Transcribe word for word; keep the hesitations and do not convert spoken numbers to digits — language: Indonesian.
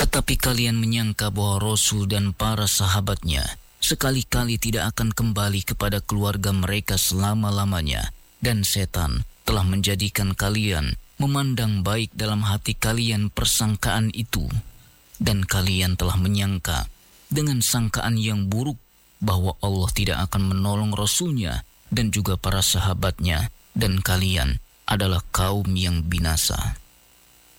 Tetapi kalian menyangka bahwa Rasul dan para sahabatnya sekali-kali tidak akan kembali kepada keluarga mereka selama-lamanya, dan setan telah menjadikan kalian memandang baik dalam hati kalian persangkaan itu, dan kalian telah menyangka dengan sangkaan yang buruk bahwa Allah tidak akan menolong Rasulnya dan juga para sahabatnya, dan kalian adalah kaum yang binasa.